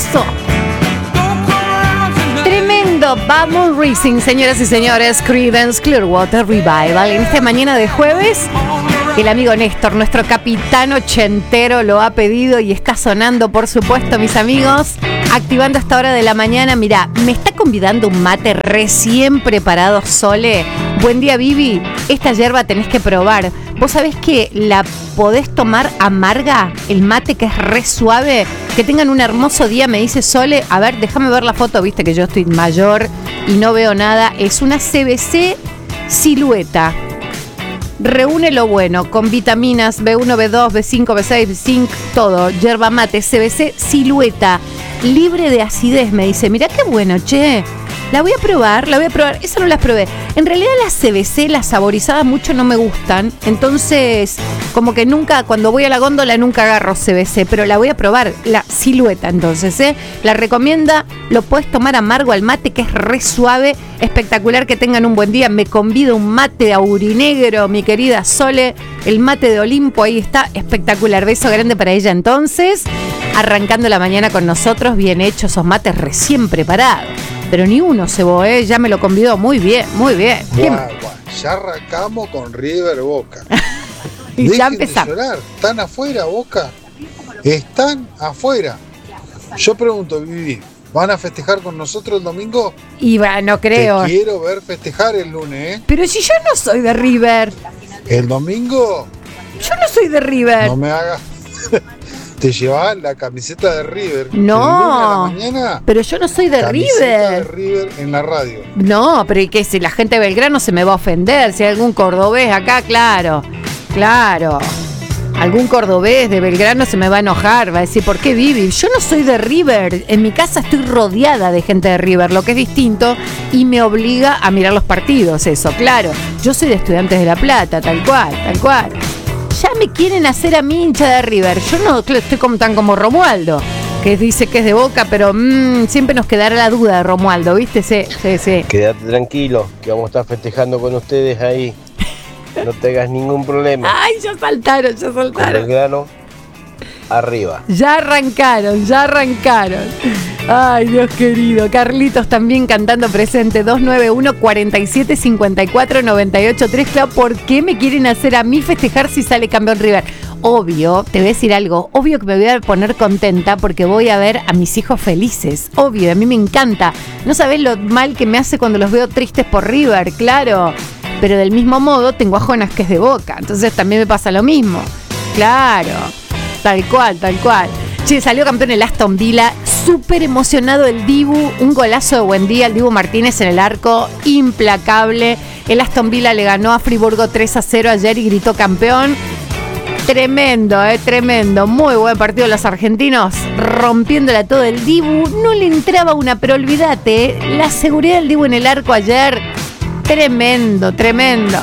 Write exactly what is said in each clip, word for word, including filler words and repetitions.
hermoso. Tremendo Vamos Racing, señoras y señores. Creedence Clearwater Revival. En esta mañana de jueves, el amigo Néstor, nuestro capitán ochentero, lo ha pedido y está sonando, por supuesto, mis amigos. Activando a esta hora de la mañana. Mirá, me está convidando un mate recién preparado, Sole. Buen día, Vivi. Esta yerba tenés que probar. ¿Vos sabés que la podés tomar amarga? El mate, que es re suave. Que tengan un hermoso día, me dice Sole. A ver, déjame ver la foto, viste que yo estoy mayor y no veo nada. Es una C B C Silueta. Reúne lo bueno, con vitaminas B uno, B dos, B cinco, B seis, zinc, todo. Yerba mate, C B C Silueta. Libre de acidez, me dice. Mirá qué bueno, che. La voy a probar, la voy a probar. Esa no las probé. En realidad las C B C, las saborizadas, mucho no me gustan. Entonces, como que nunca, cuando voy a la góndola, nunca agarro C B C. Pero la voy a probar, la Silueta, entonces, ¿eh? La recomienda, lo puedes tomar amargo al mate, que es re suave. Espectacular, que tengan un buen día. Me convido un mate de aurinegro, mi querida Sole. El mate de Olimpo, ahí está, espectacular. Beso grande para ella, entonces. Arrancando la mañana con nosotros, bien hechos esos mates recién preparados. Pero ni uno se va, ¿eh? Ya me lo convidó. Muy bien, muy bien. Guau, guau. Ya arrancamos con River Boca. Y Dejen ya empezamos. de llorar. ¿Están afuera, Boca? Están afuera. Yo pregunto, Vivi, ¿van a festejar con nosotros el domingo? Y va, no creo. Te quiero ver festejar el lunes, ¿eh? Pero si yo no soy de River. El domingo. Yo no soy de River. No me hagas. Te llevas la camiseta de River. No. El lunes a la mañana. Pero yo no soy de camiseta River. de River en la radio. No, pero ¿y qué? Si la gente de Belgrano se me va a ofender. Si hay algún cordobés acá, claro. Claro. Algún cordobés de Belgrano se me va a enojar. Va a decir, ¿por qué Vivi? Yo no soy de River. En mi casa estoy rodeada de gente de River, lo que es distinto. Y me obliga a mirar los partidos, eso, claro. Yo soy de Estudiantes de La Plata, tal cual, tal cual. Ya me quieren hacer a mí hincha de River. Yo no estoy como, tan como Romualdo, que dice que es de Boca, pero mmm, siempre nos quedará la duda de Romualdo, ¿viste? Sí, sí, sí. Quédate tranquilo, que vamos a estar festejando con ustedes ahí. No tengas ningún problema. Ay, ya saltaron, ya saltaron. Con el grano arriba. Ya arrancaron, ya arrancaron. Ay, Dios querido. Carlitos también cantando presente. dos nueve uno, cuatro siete, cinco cuatro, nueve ocho tres. Claro, ¿por qué me quieren hacer a mí festejar si sale campeón River? Obvio, te voy a decir algo. Obvio que me voy a poner contenta porque voy a ver a mis hijos felices. Obvio, a mí me encanta. No sabés lo mal que me hace cuando los veo tristes por River, claro. Pero del mismo modo tengo a Jonas, que es de Boca. Entonces también me pasa lo mismo. Claro. Tal cual, tal cual. Che, salió campeón el Aston Villa. Súper emocionado el Dibu. Un golazo de buen día. El Dibu Martínez en el arco. Implacable. El Aston Villa le ganó a Friburgo tres a cero ayer y gritó campeón. Tremendo, eh, tremendo. Muy buen partido los argentinos. Rompiéndola todo el Dibu. No le entraba una, pero olvídate, eh, la seguridad del Dibu en el arco ayer. Tremendo, tremendo.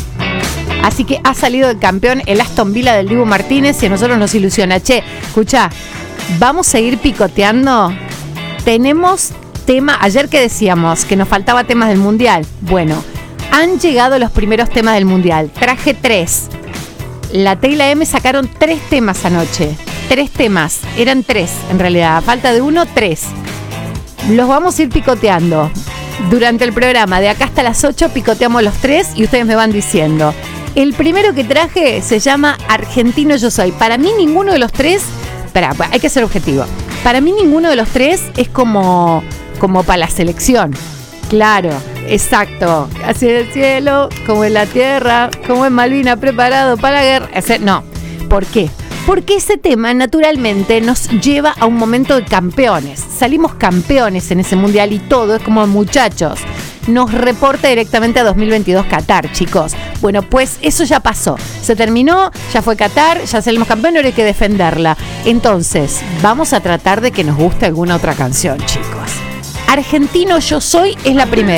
Así que ha salido el campeón el Aston Villa del Dibu Martínez y a nosotros nos ilusiona. Che, escuchá, vamos a ir picoteando. Tenemos tema, ayer que decíamos que nos faltaba temas del Mundial. Bueno, han llegado los primeros temas del Mundial. Traje tres. La T y la M sacaron tres temas anoche. Tres temas, eran tres en realidad. A falta de uno, tres. Los vamos a ir picoteando. Durante el programa, de acá hasta las ocho, picoteamos los tres y ustedes me van diciendo. El primero que traje se llama Argentino Yo Soy. Para mí ninguno de los tres, espera, hay que ser objetivo. Para mí ninguno de los tres es como, como para la selección. Claro, exacto. Hacia el cielo, como en la tierra, como en Malvina, preparado para la guerra. Ese, no, ¿por qué? Porque ese tema naturalmente nos lleva a un momento de campeones. Salimos campeones en ese mundial y todo es como muchachos. Nos reporta directamente a dos mil veintidós Qatar, chicos. Bueno, pues eso ya pasó. Se terminó, ya fue Qatar, ya salimos campeones, ahora hay que defenderla. Entonces, vamos a tratar de que nos guste alguna otra canción, chicos. Argentino Yo Soy es la primera.